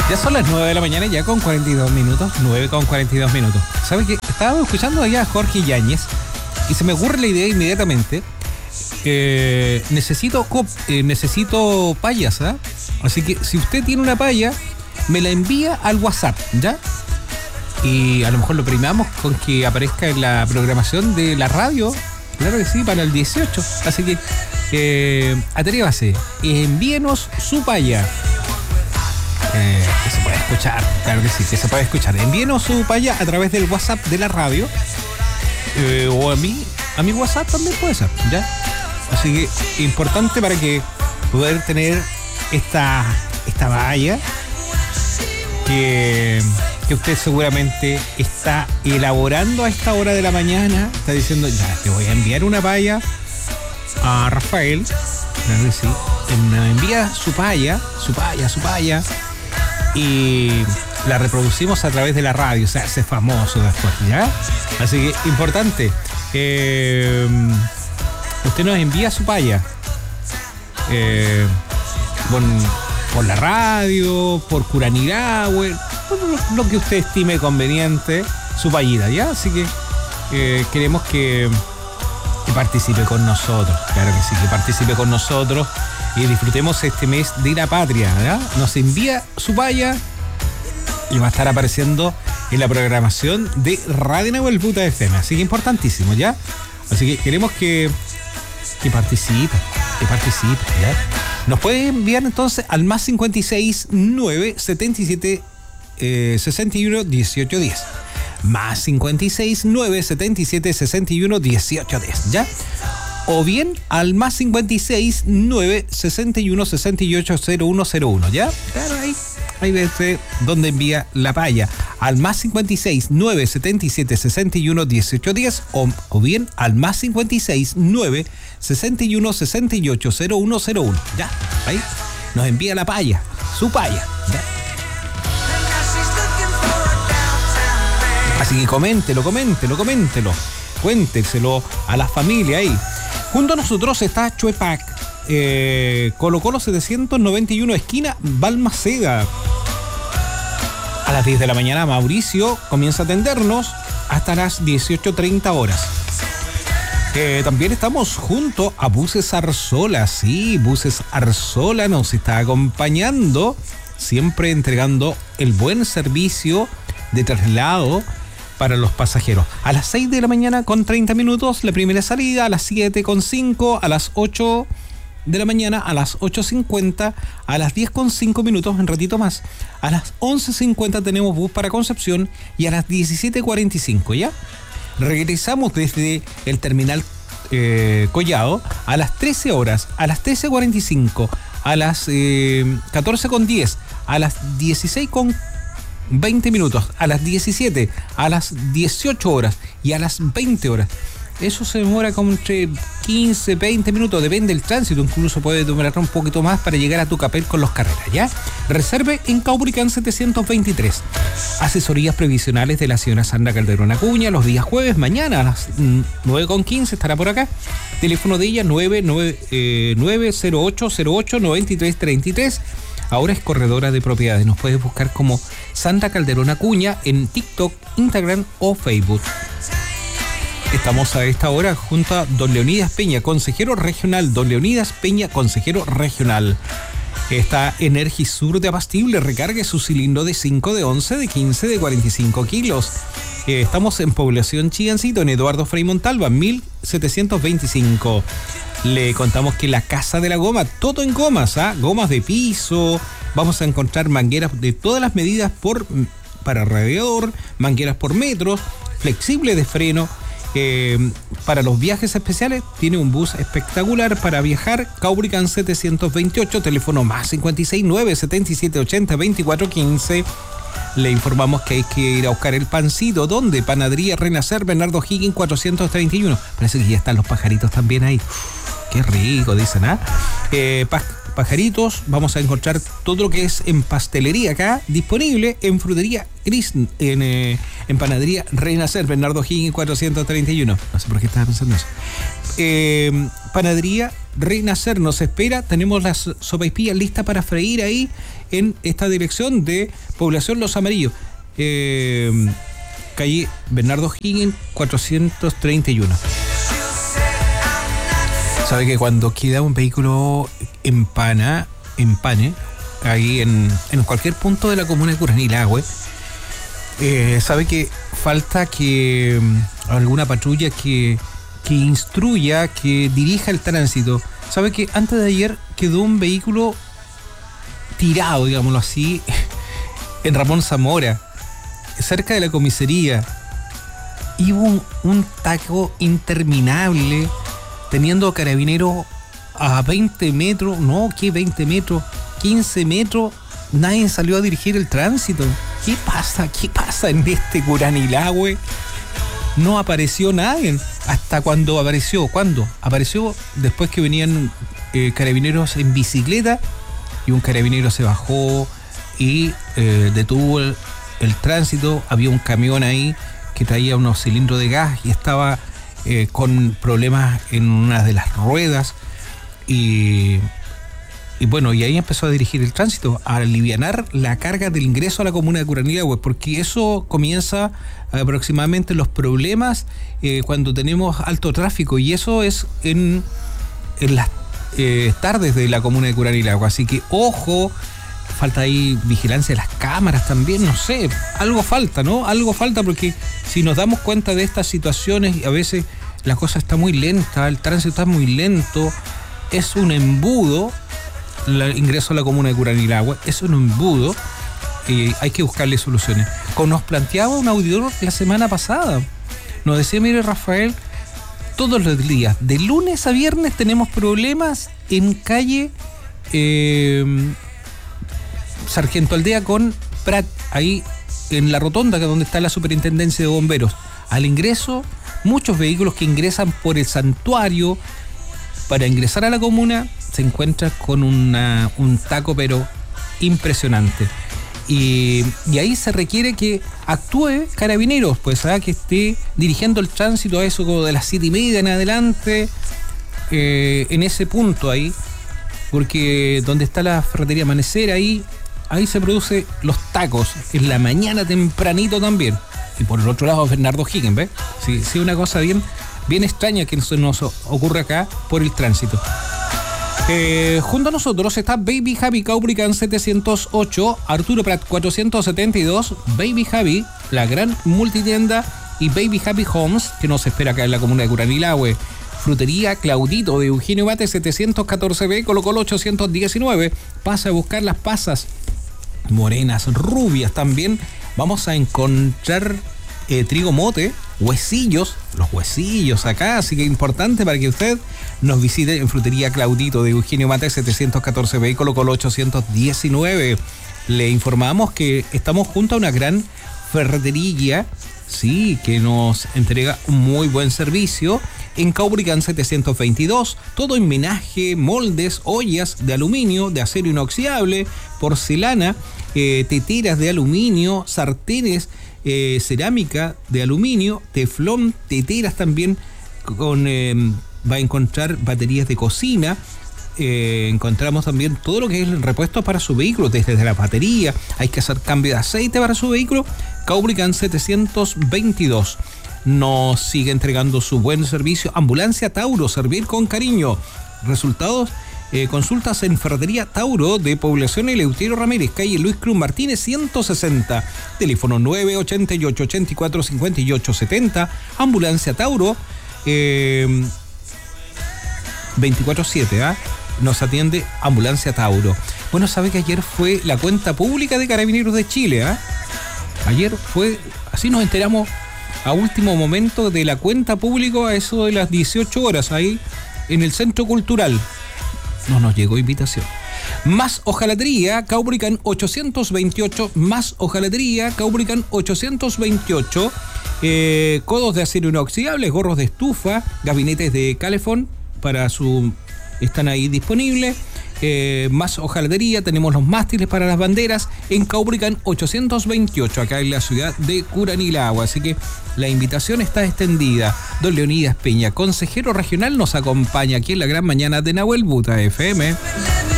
Ya son las 9 de la mañana, ya con 42 minutos. 9 con 42 minutos. ¿Sabe qué? Estábamos escuchando allá a Jorge Yáñez y se me ocurre la idea inmediatamente. Necesito payas, ¿eh? Así que si usted tiene una paya, me la envía al WhatsApp, ¿ya? Y a lo mejor lo primamos con que aparezca en la programación de la radio. Claro que sí, para el 18. Así que atrévase, envíenos su paya. Que se puede escuchar, claro que sí, que se puede escuchar. Envíenos su paya a través del WhatsApp de la radio. O a mi WhatsApp también puede ser, ¿ya? Así que importante para que poder tener esta valla que usted seguramente está elaborando a esta hora de la mañana. Está diciendo, ya, te voy a enviar una palla a Rafael. Claro que sí. Me envía su palla. Y la reproducimos a través de la radio. O sea, hace famoso después, ¿ya? Así que, importante. Usted nos envía su paya. Por la radio, por Curanilagüe, por lo que usted estime conveniente, su payita, ¿ya? Así que queremos que participe con nosotros. Claro que sí, que participe con nosotros y disfrutemos este mes de la patria, ¿ya? Nos envía su paya y va a estar apareciendo en la programación de Radio Nahuelbuta FM. Así que importantísimo, ¿ya? Así que queremos que participe, ¿ya? Nos puede enviar entonces al más 56 9 77 61 18 10. Más 56 9 77 61 18 10, ¿ya? O bien al más 56 9 61 68 0101, ¿ya? Claro, ahí ve dónde envía la paya. Al más 56 9 77 61 18 10 o bien al más 56 9 61 68 0101, ¿ya? Ahí nos envía la paya, su paya, ¿ya? Así que coméntelo. Cuénteselo a la familia ahí. Junto a nosotros está Chuepac, Colo Colo 791, esquina Balmaceda. A las 10 de la mañana Mauricio comienza a atendernos hasta las 18:30 horas. También estamos junto a Buses Arzola. Sí, Buses Arzola nos está acompañando, siempre entregando el buen servicio de traslado para los pasajeros. A las 6 de la mañana con 30 minutos la primera salida, a las 7 con 5, a las 8 de la mañana, a las 8:50, a las 10 con 5 minutos, un ratito más. A las 11:50 tenemos bus para Concepción y a las 17:45, ¿ya? Regresamos desde el terminal Collado a las 13 horas, a las 13:45, a las 14:10, a las 16:20 minutos, a las 17, a las 18 horas y a las 20 horas. Eso se demora como entre 15, 20 minutos, depende del tránsito, incluso puede demorar un poquito más para llegar a Tucapel con los Carreras, ¿ya? Reserve en Caubricán 723. Asesorías previsionales de la señora Sandra Calderón Acuña los días jueves, mañana a las 9:15 estará por acá. Teléfono de ella 908089333. Ahora es corredora de propiedades. Nos puedes buscar como Sandra Calderón Acuña en TikTok, Instagram o Facebook. Estamos a esta hora junto a don Leonidas Peña, consejero regional. Don Leonidas Peña, consejero regional. Está Energisur de Abastible. Recargue su cilindro de 5, de 11, de 15, de 45 kilos. Estamos en Población Chigancito, en Eduardo Frei Montalva, 1725. Le contamos que la Casa de la Goma, todo en gomas, ¿ah? Gomas de piso. Vamos a encontrar mangueras de todas las medidas para radiador, mangueras por metros, flexible de freno. Para los viajes especiales tiene un bus espectacular para viajar. Caubricán 728, teléfono más 56 9 77 80 24 15. Le informamos que hay que ir a buscar el pancito. ¿Dónde? Panadería Renacer, Bernardo Higgins 431. Parece que ya están los pajaritos también ahí. Qué rico, dicen, ¿ah? Pajaritos, vamos a encontrar todo lo que es en pastelería acá, disponible en frutería Gris, en panadería Renacer, Bernardo Higgins 431. No sé por qué estaba pensando eso. Panadería Renacer nos espera. Tenemos las sopaipillas listas para freír ahí en esta dirección de Población Los Amarillos. Calle Bernardo Higgins, 431. Sabe que cuando queda un vehículo en pane, ahí en cualquier punto de la comuna de Curanilahue, sabe que falta que alguna patrulla que instruya, que dirija el tránsito. Sabe que antes de ayer quedó un vehículo tirado, digámoslo así, en Ramón Zamora, cerca de la comisaría. Y hubo un taco interminable, teniendo carabineros a 20 metros, no, ¿qué 20 metros? 15 metros, nadie salió a dirigir el tránsito. ¿Qué pasa? ¿Qué pasa en este Curanilahue? No apareció nadie. ¿Hasta cuándo apareció? ¿Cuándo? Apareció después que venían carabineros en bicicleta y un carabinero se bajó y detuvo el tránsito. Había un camión ahí que traía unos cilindros de gas y estaba con problemas en una de las ruedas y bueno, y ahí empezó a dirigir el tránsito, a alivianar la carga del ingreso a la comuna de Curanilahue, porque eso comienza aproximadamente los problemas cuando tenemos alto tráfico, y eso es en las tardes de la comuna de Curanilahue. Así que ojo, falta ahí vigilancia de las cámaras también, no sé, algo falta, ¿no? Algo falta, porque si nos damos cuenta de estas situaciones, a veces la cosa está muy lenta, el tránsito está muy lento, es un embudo. El ingreso a la comuna de Curanilahue es un embudo, hay que buscarle soluciones. Como nos planteaba un auditor la semana pasada, nos decía, mire Rafael, todos los días, de lunes a viernes tenemos problemas en calle Sargento Aldea con Prat, ahí en la rotonda donde está la superintendencia de bomberos. Al ingreso, muchos vehículos que ingresan por el santuario para ingresar a la comuna se encuentra con un taco pero impresionante. Y ahí se requiere que actúe Carabineros, pues que esté dirigiendo el tránsito a eso como de las 7:30 en adelante, en ese punto ahí, porque donde está la ferretería Amanecer, ahí se produce los tacos, en la mañana tempranito también. Y por el otro lado Bernardo Higgins, ¿ves? Sí, una cosa bien extraña que nos ocurre acá por el tránsito. Junto a nosotros está Baby Happy Caubrican 708, Arturo Prat 472, Baby Happy, la gran multitienda, y Baby Happy Homes, que nos espera acá en la comuna de Curanilahue. Frutería Claudito de Eugenio Bate 714B, Colo Colo 819. Pasa a buscar las pasas morenas, rubias también. Vamos a encontrar trigo mote, huesillos, los huesillos acá, así que importante para que usted nos visite en Frutería Claudito de Eugenio Mate 714B, Colo Colo 819. Le informamos que estamos junto a una gran ferretería, sí, que nos entrega un muy buen servicio en Caubrican 722, todo en menaje, moldes, ollas de aluminio, de acero inoxidable, porcelana, teteras de aluminio, sartenes, cerámica de aluminio, teflón, teteras también, va a encontrar baterías de cocina, encontramos también todo lo que es el repuesto para su vehículo, desde la batería, hay que hacer cambio de aceite para su vehículo. Caubrican 722 nos sigue entregando su buen servicio. Ambulancia Tauro, servir con cariño. Resultados, consultas en Ferretería Tauro de Población Eleuterio Ramírez, calle Luis Cruz Martínez 160, teléfono 988 84 58 70. Ambulancia Tauro 24/7, nos atiende Ambulancia Tauro. Bueno, sabe que ayer fue la cuenta pública de Carabineros de Chile, ayer fue, así nos enteramos a último momento de la cuenta pública, a eso de las 18 horas, ahí en el Centro Cultural. No nos llegó invitación. Más hojalatería, Caubrican 828, más hojalatería, Caubrican 828, codos de acero inoxidable, gorros de estufa, gabinetes de calefón están ahí disponibles. más hojalatería, tenemos los mástiles para las banderas en Caubricán 828, acá en la ciudad de Curanilagua. Así que la invitación está extendida. Don Leonidas Peña, consejero regional, nos acompaña aquí en la gran mañana de Nahuel Buta FM.